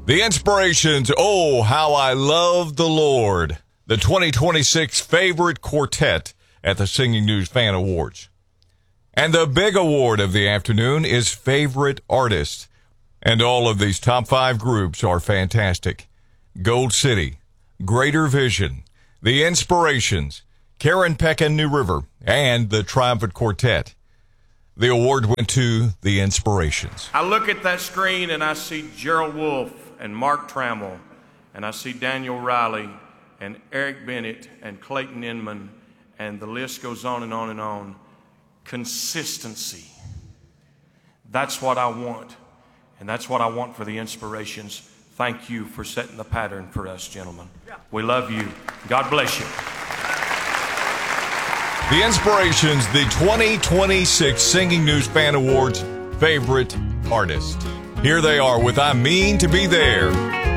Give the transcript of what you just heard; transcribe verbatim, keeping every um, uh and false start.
The Inspirations, Oh, How I Love the Lord. The twenty twenty-six favorite quartet at the Singing News Fan Awards. And the big award of the afternoon is Favorite Artist. And all of these top five groups are fantastic. Gold City, Greater Vision, The Inspirations, Karen Peck and New River, and the Triumphant Quartet. The award went to The Inspirations. I look at that screen and I see Gerald Wolfe and Mark Trammell, and I see Daniel Riley and Eric Bennett and Clayton Inman, and the list goes on and on and on. Consistency. That's what I want, and that's what I want for the Inspirations. Thank you for setting the pattern for us, gentlemen. We love you. God bless you. The Inspirations, the twenty twenty-six Singing News Fan Awards Favorite Artist. Here they are with I Mean to Be There.